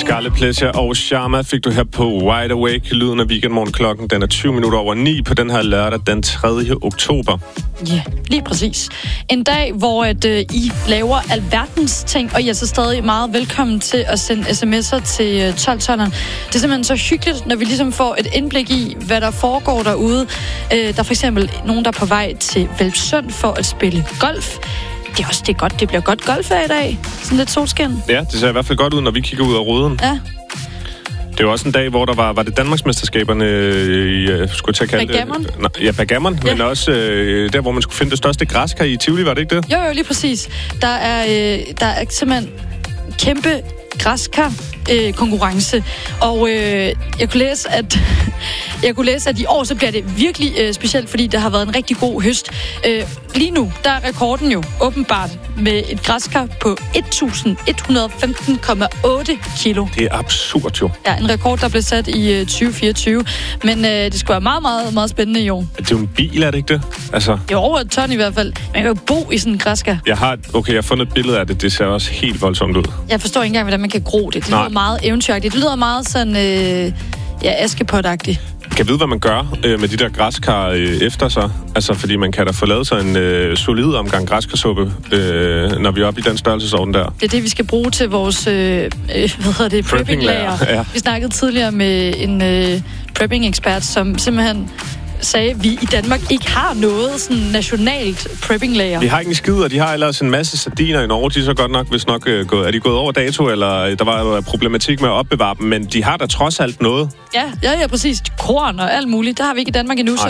Scarlet Pleasure og Sharma fik du her på Wide Awake. Lyden af weekendmorgenklokken. Den er 20 minutter over 9 på den her lørdag, den 3. oktober. Ja, lige præcis. En dag, hvor I laver alverdens ting, og I er så stadig meget velkommen til at sende sms'er til 1212'eren. Det er simpelthen så hyggeligt, når vi ligesom får et indblik i, hvad der foregår derude. Der er for eksempel nogen, der er på vej til Hvelpsund for at spille golf. Det er godt. Det bliver godt golf i dag. Sådan lidt solskin. Ja, det ser i hvert fald godt ud, når vi kigger ud af ruden. Ja. Det var også en dag, hvor der var det Danmarksmesterskaberne i, skulle jeg til at kalde backgammon? Ja, backgammon, ja. Men også der, hvor man skulle finde det største græskar i Tivoli, var det ikke det? Jo, lige præcis. Der er simpelthen kæmpe græskar konkurrence, og jeg kunne læse, at i år så bliver det virkelig specielt, fordi der har været en rigtig god høst. Lige nu, der er rekorden jo åbenbart med et græskar på 1115,8 kilo. Det er absurd jo. Ja, en rekord, der blev sat i 2024. Men det skulle være meget, meget, meget spændende i år. Det er jo en bil, er det ikke det? Altså... Jo, over et ton i hvert fald. Man kan jo bo i sådan en græskar. Jeg har fundet et billede af det. Det ser også helt voldsomt ud. Jeg forstår ikke engang, hvordan man kan gro det. Det lyder meget eventyragtigt. Det lyder meget sådan, Askepot-agtigt. Kan vide, hvad man gør med de der græskar efter sig? Altså, fordi man kan da få lavet sig en solid omgang græskarsuppe, når vi er oppe i den størrelsesorden der. Det er det, vi skal bruge til vores, prepping-lager. Ja. Vi snakkede tidligere med en prepping-ekspert, som simpelthen sagde, at vi i Danmark ikke har noget sådan nationalt prepping-lager. Vi har ikke en skid, og de har ellers en masse sardiner i Norge. De er så godt nok, hvis nok gået. Er de gået over dato, eller der var jo problematik med at opbevare dem, men de har da trods alt noget. Ja, præcis. Korn og alt muligt. Det har vi ikke i Danmark endnu.